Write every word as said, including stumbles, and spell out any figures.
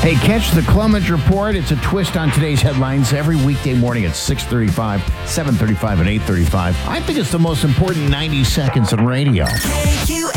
Hey, catch the Clemens Report. It's a twist on today's headlines every weekday morning at six thirty-five, seven thirty-five, and eight thirty-five. I think it's the most important ninety seconds in radio.